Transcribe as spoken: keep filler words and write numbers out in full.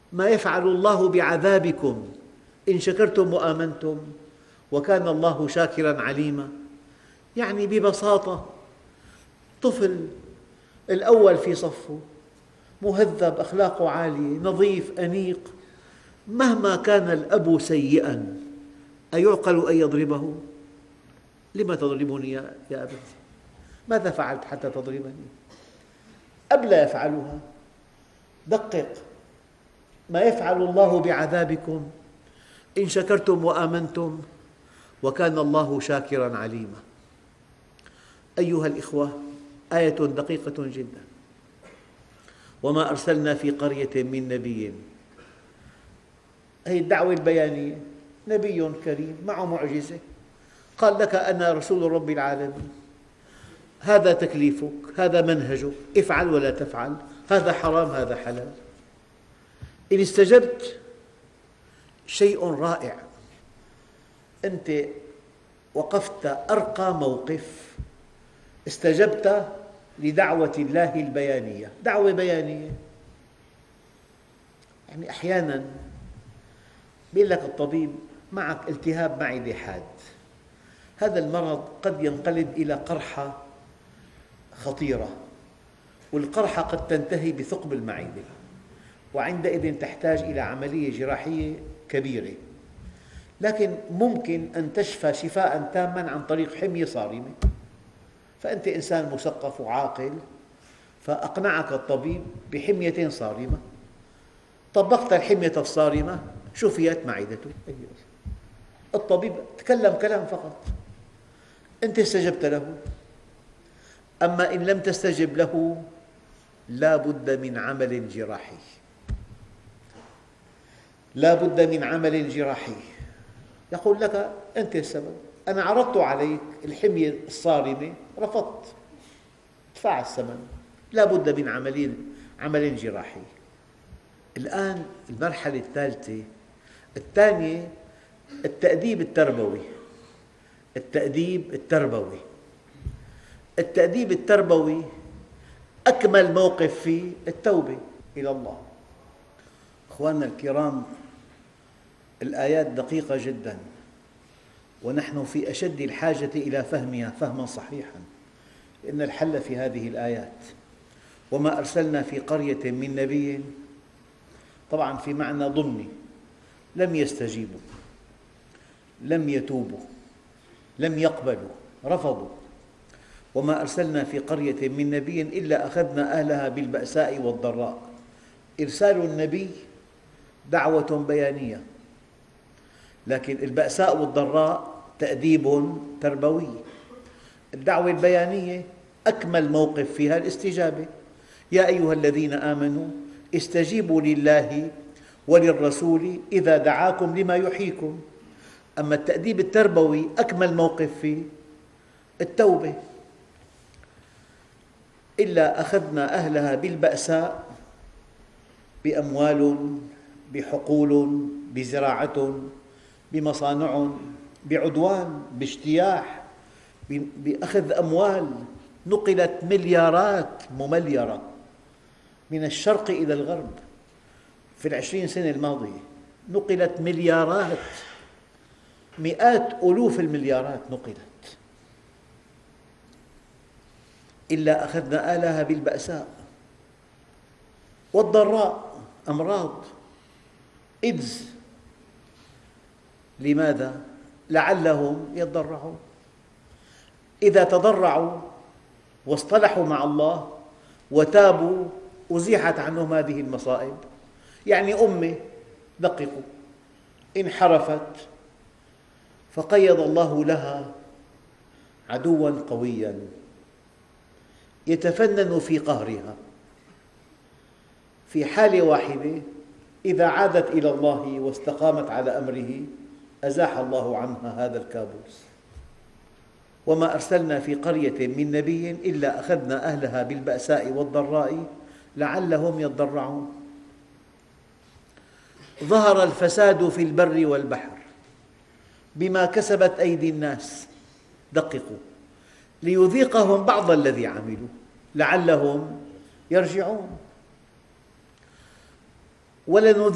ما يفعل الله بعذابكم إن شكرتم وآمنتم وكان الله شاكراً عليماً. يعني ببساطة طفل الأول في صفه، مهذب، أخلاقه عالية، نظيف، أنيق، مهما كان الأب سيئاً أيعقل أن يضربه؟ لم تضربني يا أبتي؟ ماذا فعلت حتى تضربني؟ أب لا يفعلها. دقق، ما يفعل الله بعذابكم إن شكرتم وآمنتم وكان الله شاكراً عليماً. أيها الإخوة، آية دقيقة جداً. وما أرسلنا في قرية من نبي، هذه الدعوة البيانية، نبي كريم معه معجزة قال لك أنا رسول رب العالمين، هذا تكليفك، هذا منهجك، افعل ولا تفعل، هذا حرام هذا حلال. إن استجبت شيء رائع، أنت وقفت أرقى موقف، استجبت لدعوة الله البيانية. دعوة بيانية يعني أحياناً يقول لك الطبيب معك التهاب معدة حاد، هذا المرض قد ينقلب إلى قرحة خطيرة، والقرحة قد تنتهي بثقب المعدة، وعندئذ تحتاج إلى عملية جراحية كبيرة، لكن ممكن أن تشفى شفاء تاماً عن طريق حمية صارمة. فأنت إنسان مثقف وعاقل، فأقنعك الطبيب بحمية صارمة، طبقت الحمية الصارمة شفيت معدتك. الطبيب تكلم كلام فقط، أنت استجبت له. أما إن لم تستجب له لا بد من عمل جراحي، لا بد من عمل جراحي. يقول لك أنت السبب، أنا عرضت عليك الحمية الصارمة رفضت، ادفع الثمن، لا بد من عمل عمل جراحي. الآن المرحلة الثالثة الثانية التأديب التربوي. التأديب التربوي التأديب التربوي أكمل موقف فيه التوبة إلى الله. أخواننا الكرام، الآيات دقيقة جداً، ونحن في أشد الحاجة إلى فهمها فهماً صحيحاً، لأن الحل في هذه الآيات. وما أرسلنا في قرية من نبي، طبعاً في معنى ضمني، لم يستجيبوا، لم يتوبوا، لم يقبلوا، رفضوا. وما أرسلنا في قرية من نبي إلا أخذنا أهلها بالبأساء والضراء. إرسال النبي دعوة بيانية، لكن البأساء والضراء تأديب تربوي. الدعوة البيانية أكمل موقف فيها الاستجابة. يا أيها الذين آمنوا استجيبوا لله وللرسول إذا دعاكم لما يحييكم. أما التأديب التربوي أكمل موقف فيه التوبة. إلا أخذنا أهلها بالبأساء، بأموال، بحقول، بزراعة، بمصانع، بعدوان، باجتياح، بأخذ أموال. نقلت مليارات ممليرة من الشرق إلى الغرب في العشرين سنة الماضية، نقلت مليارات، مئات ألوف المليارات نقلت. إلا أخذنا آلها بالبأساء والضراء، أمراض، إيدز. لماذا؟ لعلهم يضرعون. إذا تضرعوا واصطلحوا مع الله وتابوا أزيحت عنهم هذه المصائب. يعني أمة، دققوا، انحرفت فقيض الله لها عدواً قوياً يتفنن في قهرها. في حالة واحدة إذا عادت إلى الله واستقامت على أمره أزاح الله عنها هذا الكابوس. وما أرسلنا في قرية من نبي إلا أخذنا أهلها بالبأساء والضراء لعلهم يضرعون. ظهر الفساد في البر والبحر بما كسبت أيدي الناس، دققوا، ليذيقهم بعض الذي عملوا لعلهم يرجعون. ولنذيقنهم